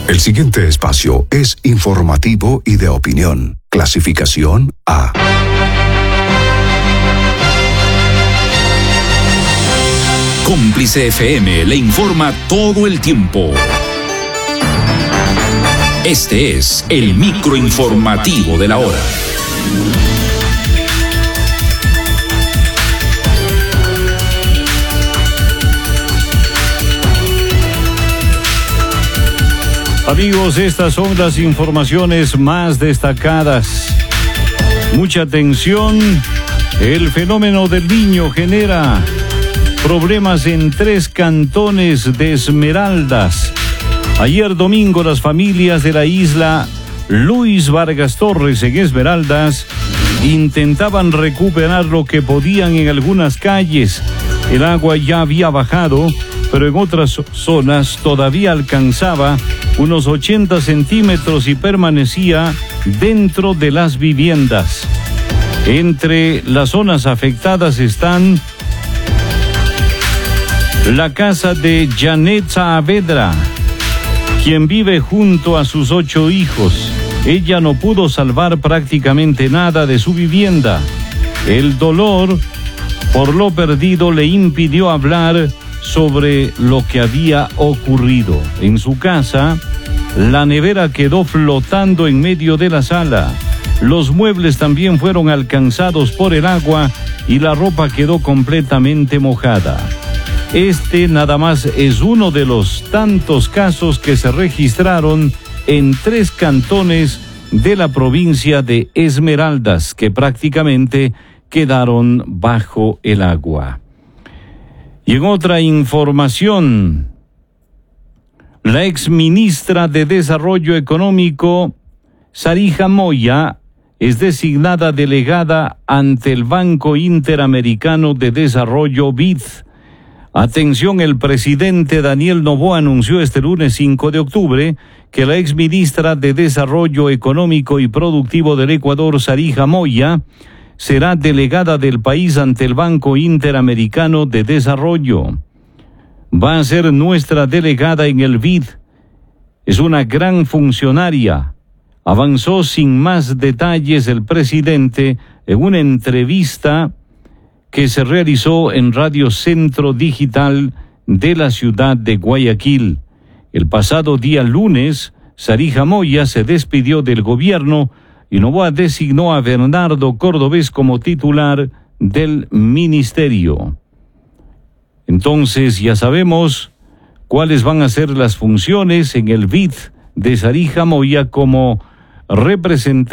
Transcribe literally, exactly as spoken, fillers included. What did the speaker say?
El siguiente espacio es informativo y de opinión. Clasificación A. Cómplice F M le informa todo el tiempo. Este es el microinformativo de la hora. Amigos, estas son las informaciones más destacadas. Mucha atención. El fenómeno del Niño genera problemas en tres cantones de Esmeraldas. Ayer domingo las familias de la isla Luis Vargas Torres en Esmeraldas intentaban recuperar lo que podían en algunas calles. El agua ya había bajado, pero en otras zonas todavía alcanzaba unos ochenta centímetros y permanecía dentro de las viviendas. Entre las zonas afectadas están la casa de Janet Saavedra, quien vive junto a sus ocho hijos. Ella no pudo salvar prácticamente nada de su vivienda. El dolor por lo perdido le impidió hablar sobre lo que había ocurrido. En su casa, la nevera quedó flotando en medio de la sala. Los muebles también fueron alcanzados por el agua y la ropa quedó completamente mojada. Este nada más es uno de los tantos casos que se registraron en tres cantones de la provincia de Esmeraldas, que prácticamente quedaron bajo el agua. Y en otra información, la exministra de Desarrollo Económico, Sarija Moya, es designada delegada ante el Banco Interamericano de Desarrollo B I D. Atención, el presidente Daniel Noboa anunció este lunes cinco de octubre que la exministra de Desarrollo Económico y Productivo del Ecuador, Sarija Moya, será delegada del país ante el Banco Interamericano de Desarrollo. Va a ser nuestra delegada en el B I D. Es una gran funcionaria. Avanzó sin más detalles el presidente en una entrevista que se realizó en Radio Centro Digital de la ciudad de Guayaquil. El pasado día lunes, Sarija Moya se despidió del gobierno y Noboa designó a Bernardo Cordobés como titular del ministerio. Entonces ya sabemos cuáles van a ser las funciones en el B I D de Sarija Moya como representante